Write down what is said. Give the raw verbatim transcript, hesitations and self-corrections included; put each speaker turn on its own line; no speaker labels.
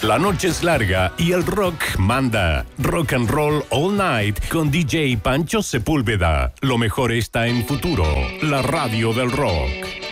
La noche es larga y el rock manda. Rock and Roll All Night con D J Pancho Sepúlveda. Lo mejor está en Futuro, la radio del rock.